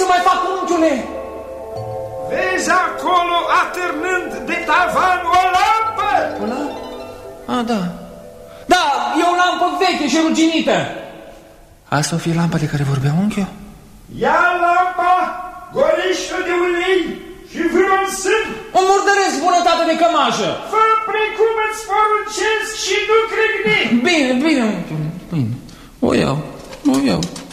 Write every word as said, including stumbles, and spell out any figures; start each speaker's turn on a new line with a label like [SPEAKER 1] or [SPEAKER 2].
[SPEAKER 1] să mai fac, unchiule?
[SPEAKER 2] Vezi acolo, atârnând de tavan, o lampă?
[SPEAKER 1] O lampă? A, da. Da, e o lampă veche și ruginită. Asta o fi lampa de care vorbea unchiul?
[SPEAKER 2] Ia lampa, golește de ulei și vână în sân.
[SPEAKER 1] O murdăresc, bunătate de cămașă.
[SPEAKER 2] Fă precum îți poruncesc și nu crâgni.
[SPEAKER 1] Bine, bine, unchiule, bine. O iau, o iau.